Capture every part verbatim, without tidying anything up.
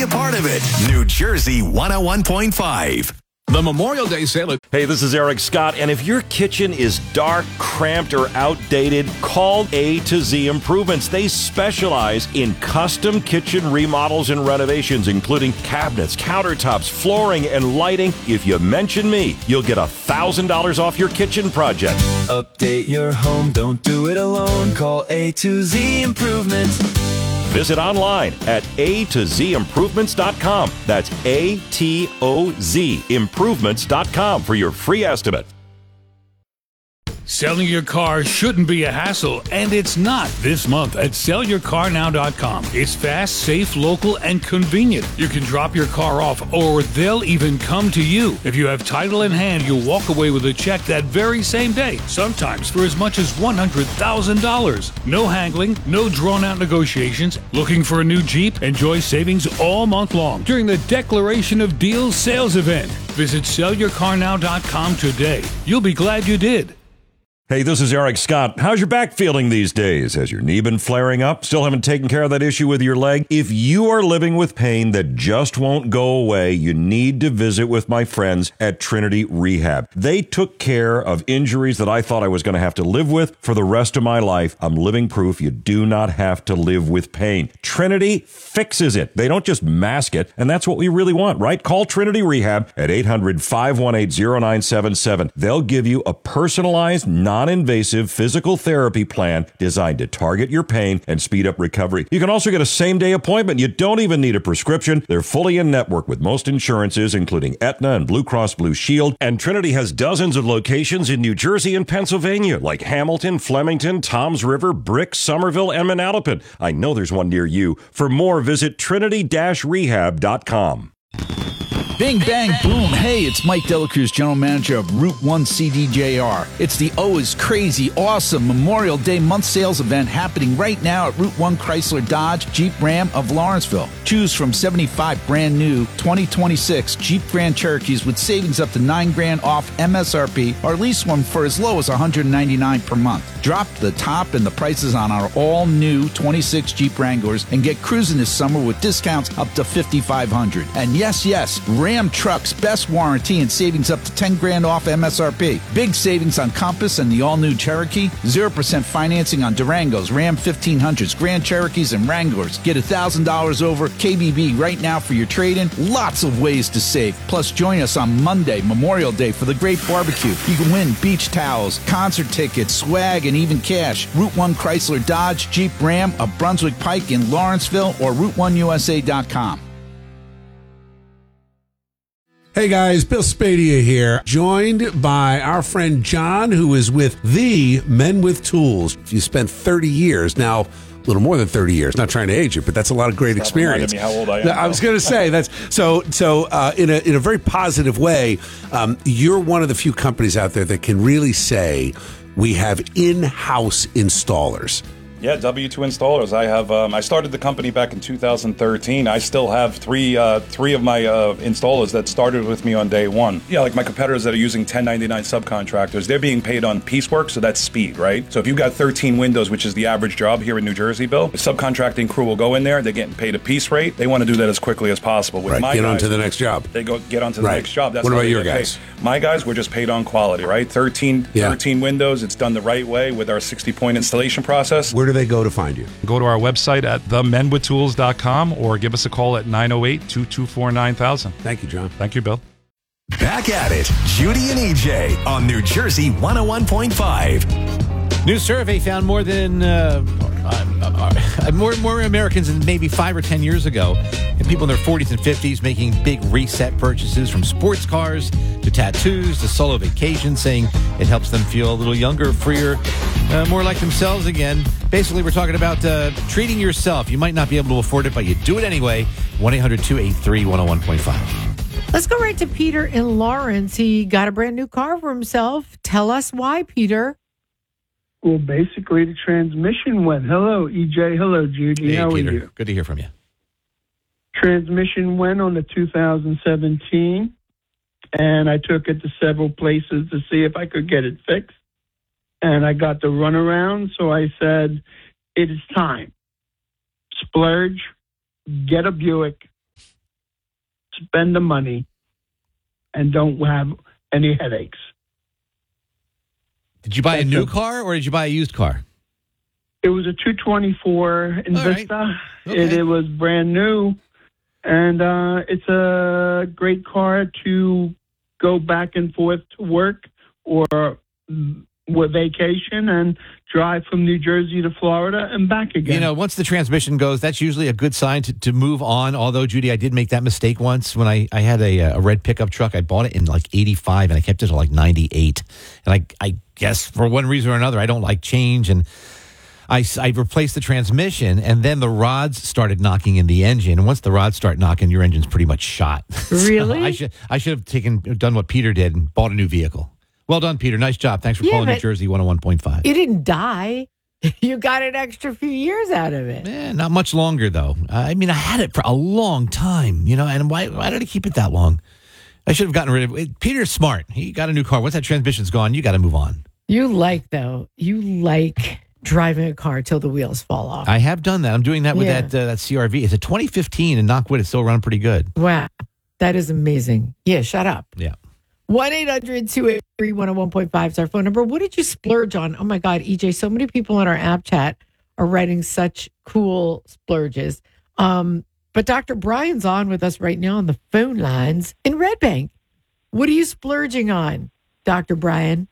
a part of it. New Jersey one oh one point five. The Memorial Day sale. Hey, this is Eric Scott, and if your kitchen is dark, cramped, or outdated, call A to Z Improvements. They specialize in custom kitchen remodels and renovations, including cabinets, countertops, flooring, and lighting. If you mention me, you'll get one thousand dollars off your kitchen project. Update your home, don't do it alone. Call A to Z Improvements. Visit online at A to Z improvements dot com. That's A T O Z improvements dot com for your free estimate. Selling your car shouldn't be a hassle, and it's not this month at sell your car now dot com. It's fast, safe, local, and convenient. You can drop your car off, or they'll even come to you. If you have title in hand, you'll walk away with a check that very same day, sometimes for as much as one hundred thousand dollars. No haggling, no drawn-out negotiations. Looking for a new Jeep? Enjoy savings all month long during the Declaration of Deals sales event. Visit sell your car now dot com today. You'll be glad you did. Hey, this is Eric Scott. How's your back feeling these days? Has your knee been flaring up? Still haven't taken care of that issue with your leg? If you are living with pain that just won't go away, you need to visit with my friends at Trinity Rehab. They took care of injuries that I thought I was going to have to live with for the rest of my life. I'm living proof you do not have to live with pain. Trinity fixes it. They don't just mask it, and that's what we really want, right? Call Trinity Rehab at eight hundred, five one eight, zero nine seven seven. They'll give you a personalized, non non-invasive physical therapy plan designed to target your pain and speed up recovery. You can also get a same-day appointment. You don't even need a prescription. They're fully in network with most insurances, including Aetna and Blue Cross Blue Shield. And Trinity has dozens of locations in New Jersey and Pennsylvania, like Hamilton, Flemington, Toms River, Brick, Somerville, and Manalapan. I know there's one near you. For more, visit trinity dash rehab dot com. Bing, bang, boom. Hey, it's Mike Delacruz, General Manager of Route one C D J R. It's the Oh is Crazy, awesome Memorial Day month sales event happening right now at Route one Chrysler Dodge Jeep Ram of Lawrenceville. Choose from seventy-five brand new twenty twenty-six Jeep Grand Cherokees with savings up to nine grand off M S R P, or lease one for as low as one hundred ninety-nine dollars per month. Drop the top and the prices on our all-new twenty-six Jeep Wranglers and get cruising this summer with discounts up to fifty-five hundred dollars. And yes, yes, Ram Trucks, best warranty and savings up to ten grand off M S R P. Big savings on Compass and the all-new Cherokee. zero percent financing on Durangos, Ram fifteen hundreds, Grand Cherokees, and Wranglers. Get one thousand dollars over K B B right now for your trade-in. Lots of ways to save. Plus, join us on Monday, Memorial Day, for the great barbecue. You can win beach towels, concert tickets, swag, and even cash. Route one Chrysler Dodge Jeep Ram of Brunswick Pike in Lawrenceville, or route one U S A dot com. Hey guys, Bill Spadea here, joined by our friend John, who is with the Men with Tools. You spent thirty years, now a little more than thirty years, not trying to age you, but that's a lot of great Stop experience. Me how old I am. I was going to say, that's so, so uh, in, a, in a very positive way, um, you're one of the few companies out there that can really say we have in-house installers. Yeah, W two installers. I have. Um, I started the company back in two thousand thirteen. I still have three uh, three of my uh, installers that started with me on day one. Yeah, like my competitors that are using ten ninety-nine subcontractors, they're being paid on piecework, so that's speed, right? So if you've got thirteen windows, which is the average job here in New Jersey, Bill, the subcontracting crew will go in there. They're getting paid a piece rate. They want to do that as quickly as possible. With Right, my get guys, on to the next job. They go get on to the Right. next job. That's What how about they your get guys? paid. My guys, we're just paid on quality, right? thirteen, Yeah. thirteen windows. It's done the right way with our sixty-point installation process. Where do they go to find you? Go to our website at the men with tools dot com or give us a call at nine oh eight, two two four, nine thousand. Thank you, John. Thank you, Bill. Back at it, Judy and E J on New Jersey one oh one point five. New survey found more than uh, uh, uh, more more Americans than maybe five or ten years ago, and people in their forties and fifties making big reset purchases, from sports cars to tattoos to solo vacations, saying it helps them feel a little younger, freer, uh, more like themselves again. Basically, we're talking about uh, treating yourself. You might not be able to afford it, but you do it anyway. one eight hundred, two eight three, one oh one point five. Let's go right to Peter in Lawrence. He got a brand new car for himself. Tell us why, Peter. Well, basically, the transmission went. Hello, E J. Hello, Judy. Hey, How Peter. are you? Good to hear from you. Transmission went on the two thousand seventeen, and I took it to several places to see if I could get it fixed. And I got the runaround, so I said, it is time. Splurge, get a Buick, spend the money, and don't have any headaches. Did you buy a That's new it. car or did you buy a used car? It was a two twenty-four Invista. All right. It, Okay. it was brand new, and uh, it's a great car to go back and forth to work or mm, with vacation and drive from New Jersey to Florida and back again. You know, once the transmission goes, that's usually a good sign to, to move on. Although, Judy, I did make that mistake once when I, I had a, a red pickup truck. I bought it in like eighty-five and I kept it to like ninety-eight. And I, I guess for one reason or another, I don't like change. And I, I replaced the transmission, and then the rods started knocking in the engine. And once the rods start knocking, your engine's pretty much shot. Really? So I should I should have taken done what Peter did and bought a new vehicle. Well done, Peter. Nice job. Thanks for Yeah, calling New but- Jersey one oh one point five. You didn't die. You got an extra few years out of it. Eh, not much longer, though. I mean, I had it for a long time, you know, and why, why did I keep it that long? I should have gotten rid of it. Peter's smart. He got a new car. Once that transmission's gone, you got to move on. You like, though, you like driving a car till the wheels fall off. I have done that. I'm doing that with Yeah. that uh, that C R V. It's a twenty fifteen, and knock wood, it's still running pretty good. Wow. That is amazing. Yeah, shut up. Yeah. one eight hundred two eight three one oh one point five is our phone number. What did you splurge on? Oh, my God, E J, so many people in our app chat are writing such cool splurges. Um, but Doctor Brian's on with us right now on the phone lines in Red Bank. What are you splurging on, Doctor Brian?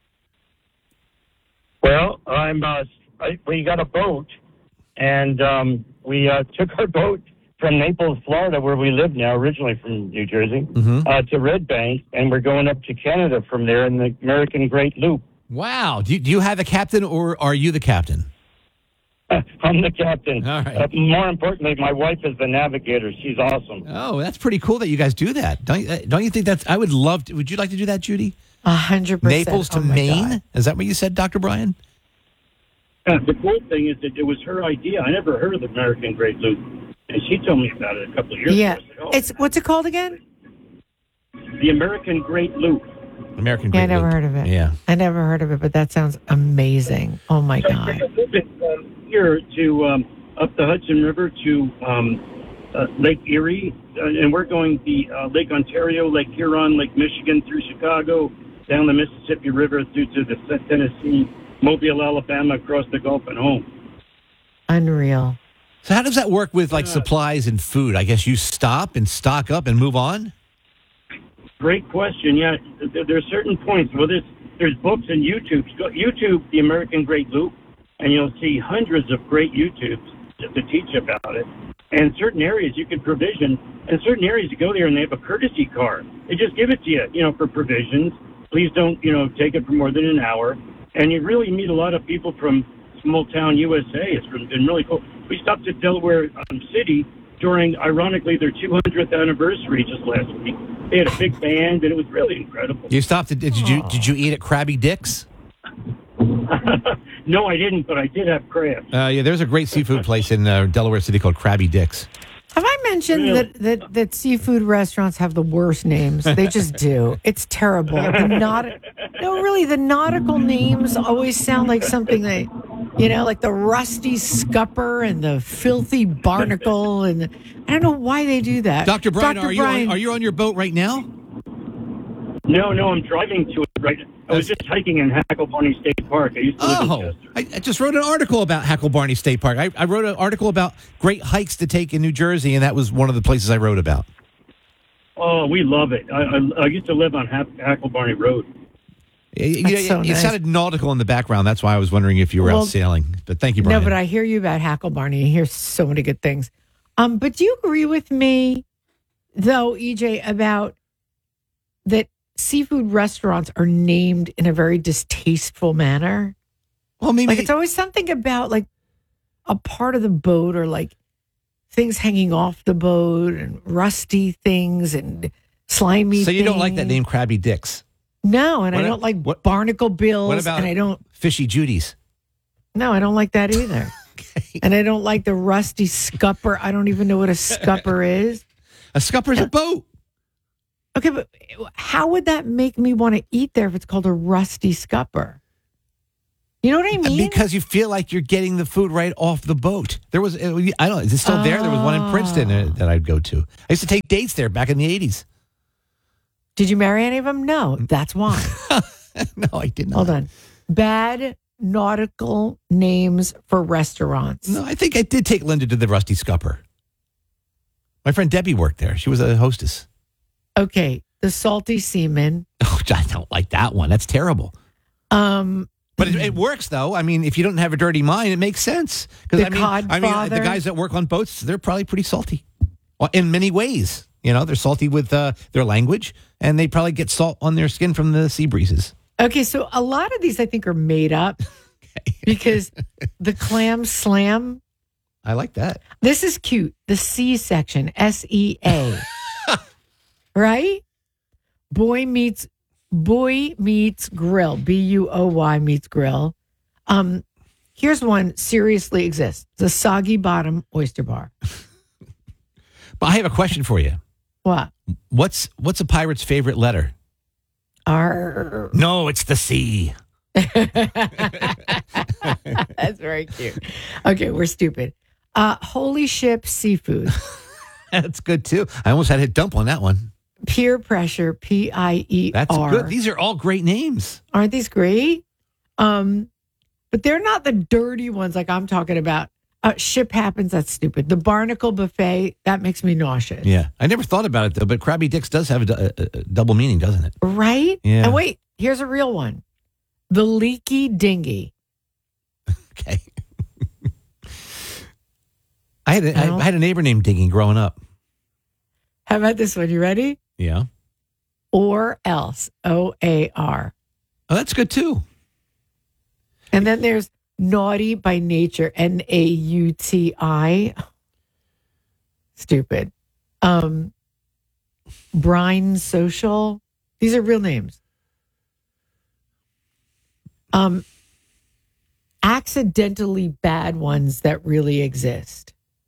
Well, I'm. Uh, I, we got a boat, and um, we uh, took our boat from Naples, Florida, where we live now, originally from New Jersey, Mm-hmm. uh, to Red Bank, and we're going up to Canada from there in the American Great Loop. Wow. Do you, do you have a captain, or are you the captain? I'm the captain. All right. Uh, more importantly, my wife is the navigator. She's awesome. Oh, that's pretty cool that you guys do that. Don't you, uh, don't you think that's, I would love to, would you like to do that, Judy? A hundred percent. Naples to Oh, my Maine? God. Is that what you said, Doctor Brian? Uh, the cool thing is that it was her idea. I never heard of the American Great Loop, and she told me about it a couple of years Yeah. ago. I said, oh, It's, what's it called again? the American Great Loop. American Yeah, I Great never Loop. heard of it. Yeah. I never heard of it, but that sounds amazing. Oh, my So God. take a little bit um, here to um, up the Hudson River to um, uh, Lake Erie, uh, and we're going the uh, Lake Ontario, Lake Huron, Lake Michigan, through Chicago, down the Mississippi River through to the Tennessee, Mobile, Alabama, across the Gulf and home. Unreal. So how does that work with like supplies and food? I guess you stop and stock up and move on? Great question. Yeah, there, there are certain points. Well, there's there's books and YouTube. Go, YouTube, the American Great Loop, and you'll see hundreds of great YouTubes to, to teach about it. And certain areas you can provision, and certain areas you go there and they have a courtesy car. They just give it to you, you know, for provisions. Please don't, you know, take it for more than an hour. And you really meet a lot of people from small town U S A. It's been really cool. We stopped at Delaware um, City during, ironically, their two hundredth anniversary just last week. They had a big band, and it was really incredible. You stopped at, did you did you eat at Krabby Dick's? No, I didn't, but I did have crabs. Uh, yeah, there's a great seafood place in uh, Delaware City called Krabby Dick's. Have I mentioned Really? that, that, that seafood restaurants have the worst names? They just do. It's terrible. The naut- no, really, the nautical names always sound like something that, you know, like the rusty scupper and the filthy barnacle. And I don't know why they do that. Doctor Brian, Doctor are you Brian, on, are you on your boat right now? No, no, I'm driving to it right now. I was just hiking in Hacklebarney State Park. I used to live in Oh, Chester. I, I just wrote an article about Hacklebarney State Park. I, I wrote an article about great hikes to take in New Jersey, and that was one of the places I wrote about. Oh, we love it. I, I, I used to live on Hack- Hacklebarney Road. It, That's it- so it nice. sounded nautical in the background. That's why I was wondering if you were Well, out sailing. But thank you, Brian. No, but I hear you about Hacklebarney. I hear so many good things. Um, but do you agree with me, though, E J, about that seafood restaurants are named in a very distasteful manner? well, maybe Like it's always something about like a part of the boat or like things hanging off the boat and rusty things and slimy so you don't like that things. name, Krabby Dick's. No, and What I a- don't like what- barnacle bills. What about and I don't Fishy Judy's? No, I don't like that either. And I don't like the rusty scupper. I don't even know what a scupper is. A scupper's a boat. Okay, but how would that make me want to eat there if it's called a rusty scupper? You know what I mean? Because you feel like you're getting the food right off the boat. There was, I don't know, is it still there? There was one in Princeton uh, that I'd go to. I used to take dates there back in the eighties. Did you marry any of them? No, that's why. No, I did not. Hold on. Bad nautical names for restaurants. No, I think I did take Linda to the Rusty Scupper. My friend Debbie worked there. She was a hostess. Okay. The Salty Seaman. Oh, I don't like that one. That's terrible. Um, But it, it works, though. I mean, if you don't have a dirty mind, it makes sense. Because The I mean, I mean, Codfather. the guys that work on boats, they're probably pretty salty. Well, in many ways. You know, they're salty with uh, their language, and they probably get salt on their skin from the sea breezes. Okay, so a lot of these I think are made up because the Clam Slam. I like that. This is cute. The C section, S E A. Right? Boy meets Boy meets Grill, B U O Y meets Grill. Um, here's one seriously exists. The Soggy Bottom Oyster Bar. But I have a question for you. What? What's what's a pirate's favorite letter? R. No, it's the C. That's very cute. Okay, we're stupid. Uh, Holy Ship Seafood. That's good, too. I almost had to hit dump on that one. Peer Pressure, P I E R. That's good. These are all great names. Aren't these great? Um, but they're not the dirty ones like I'm talking about. Uh, ship Happens, that's stupid. The Barnacle Buffet, that makes me nauseous. Yeah. I never thought about it, though, but Krabby Dicks does have a, a, a double meaning, doesn't it? Right? Yeah. And wait, here's a real one. The Leaky Dinghy. Okay. I had a, I, I had a neighbor named Dingy growing up. How about this one? You ready? Yeah. Or Else, O A R. Oh, that's good, too. And then there's Naughty by Nature, N A U T I. Stupid. Um, Brine Social. These are real names. Um, accidentally bad ones that really exist.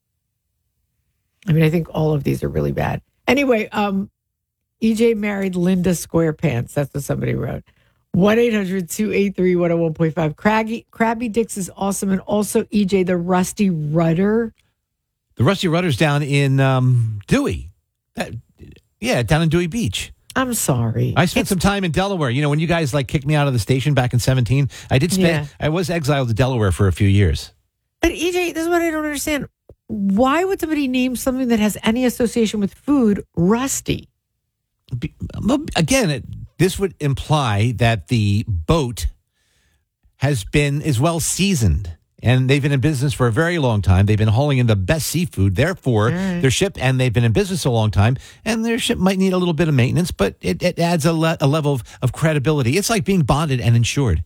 I mean, I think all of these are really bad. Anyway, um, E J married Linda Squarepants. That's what somebody wrote. one eight hundred two eight three one oh one point five. Craggy, Krabby Dicks is awesome. And also, E J, the Rusty Rudder. The Rusty Rudder's down in um, Dewey. That, yeah, down in Dewey Beach. I'm sorry. I spent some time in Delaware. You know, when you guys like kicked me out of the station back in seventeen, I did spend, Yeah. I was exiled to Delaware for a few years. But E J, this is what I don't understand. Why would somebody name something that has any association with food Rusty? Be- Again, it, this would imply that the boat has been, is well seasoned. And they've been in business for a very long time. They've been hauling in the best seafood. Therefore, right. their ship, and they've been in business a long time, and their ship might need a little bit of maintenance, but it, it adds a, le- a level of, of credibility. It's like being bonded and insured.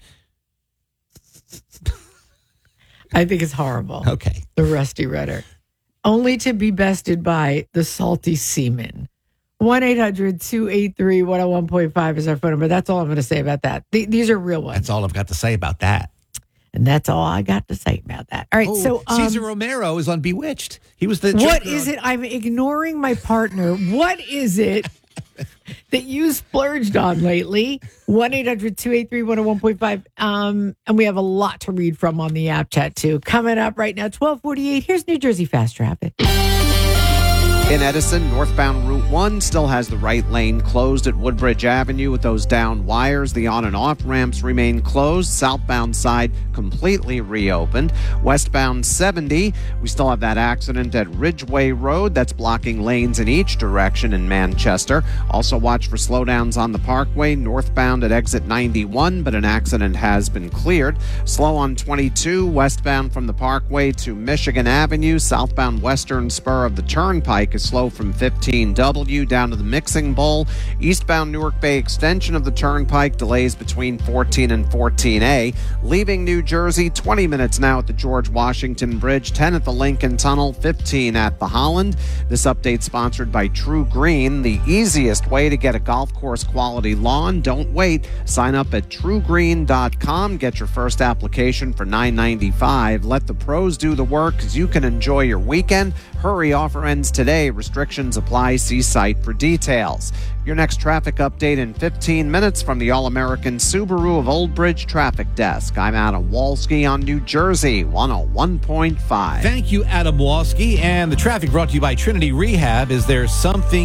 I think it's horrible. Okay. The Rusty Rudder. Only to be bested by the Salty Seaman. one eight hundred two eight three one oh one point five is our phone number. That's all I'm going to say about that. Th- these are real ones. That's all I've got to say about that. And that's all I got to say about that. All right, Oh, so um, Caesar Romero is on Bewitched. He was the what Joker is on- it? I'm ignoring my partner. What is it that you splurged on lately? one eight hundred two eight three one oh one point five. Um, and we have a lot to read from on the app chat, too. Coming up right now, twelve forty-eight. Here's New Jersey Fast Traffic. In Edison, northbound Route one still has the right lane closed at Woodbridge Avenue with those down wires. The on and off ramps remain closed. Southbound side completely reopened. Westbound seventy, we still have that accident at Ridgeway Road that's blocking lanes in each direction in Manchester. Also watch for slowdowns on the Parkway, northbound at exit ninety-one, but an accident has been cleared. Slow on twenty-two, westbound from the Parkway to Michigan Avenue. Southbound western spur of the Turnpike is slow from fifteen W down to the Mixing Bowl. Eastbound Newark Bay extension of the Turnpike, delays between fourteen and fourteen A. Leaving New Jersey, twenty minutes now at the George Washington Bridge, ten at the Lincoln Tunnel, fifteen at the Holland. This update sponsored by True Green, the easiest way to get a golf course quality lawn. Don't wait. Sign up at true green dot com. Get your first application for nine ninety-five. Let the pros do the work, because you can enjoy your weekend. Hurry offer ends today. Restrictions apply. See site for details. Your next traffic update in fifteen minutes from the All-American Subaru of Old Bridge Traffic Desk. I'm Adam Walski on New Jersey one oh one point five. Thank you, Adam Walski. And the traffic brought to you by Trinity Rehab. Is there something